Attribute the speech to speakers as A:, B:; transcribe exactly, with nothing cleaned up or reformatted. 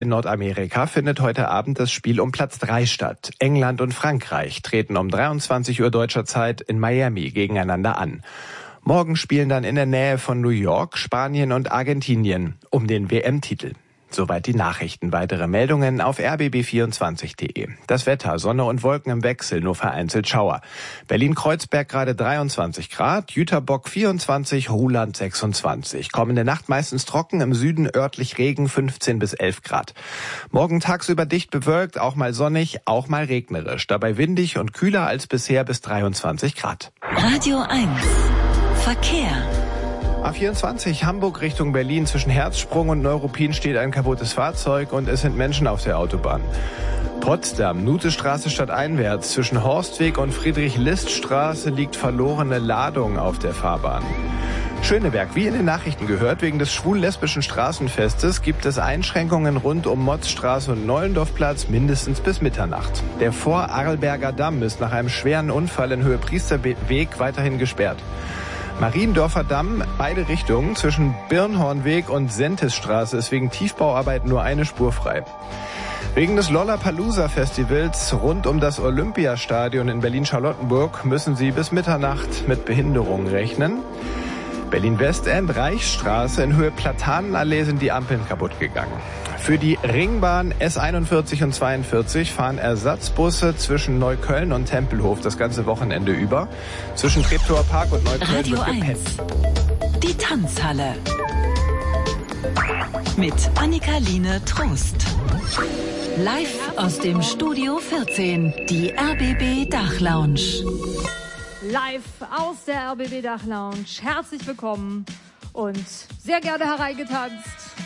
A: In Nordamerika findet heute Abend das Spiel um Platz drei statt. England und Frankreich treten um dreiundzwanzig Uhr deutscher Zeit in Miami gegeneinander an. Morgen spielen dann in der Nähe von New York Spanien und Argentinien um den W M-Titel. Soweit die Nachrichten. Weitere Meldungen auf r b b vierundzwanzig punkt d e. Das Wetter, Sonne und Wolken im Wechsel, nur vereinzelt Schauer. Berlin-Kreuzberg gerade dreiundzwanzig Grad, Jüterbock vierundzwanzig, Ruhland sechsundzwanzig. Kommende Nacht meistens trocken, im Süden örtlich Regen fünfzehn bis elf Grad. Morgen tagsüber dicht bewölkt, auch mal sonnig, auch mal regnerisch. Dabei windig und kühler als bisher bis dreiundzwanzig Grad.
B: Radio eins Verkehr.
A: A vierundzwanzig Hamburg Richtung Berlin. Zwischen Herzsprung und Neuruppin steht ein kaputtes Fahrzeug und es sind Menschen auf der Autobahn. Potsdam, Nutestraße stadteinwärts. Zwischen Horstweg und Friedrich-List-Straße liegt verlorene Ladung auf der Fahrbahn. Schöneberg, wie in den Nachrichten gehört, wegen des schwul-lesbischen Straßenfestes gibt es Einschränkungen rund um Motzstraße und Neulendorfplatz mindestens bis Mitternacht. Der Vorarlberger Damm ist nach einem schweren Unfall in Höhe Priesterweg weiterhin gesperrt. Mariendorfer Damm, beide Richtungen, zwischen Birnhornweg und Sentisstraße ist wegen Tiefbauarbeiten nur eine Spur frei. Wegen des Lollapalooza-Festivals rund um das Olympiastadion in Berlin-Charlottenburg müssen Sie bis Mitternacht mit Behinderungen rechnen. Berlin-Westend, Reichsstraße, in Höhe Platanenallee sind die Ampeln kaputt gegangen. Für die Ringbahn S einundvierzig und zweiundvierzig fahren Ersatzbusse zwischen Neukölln und Tempelhof das ganze Wochenende über. Zwischen Treptower Park und Neukölln
B: Radio
A: wird gepennt.
B: eins. Die Tanzhalle. Mit Annika-Line Trost. Live aus dem Studio vierzehn. Die R B B Dachlounge.
C: Live aus der R B B Dachlounge. Herzlich willkommen und sehr gerne hereingetanzt.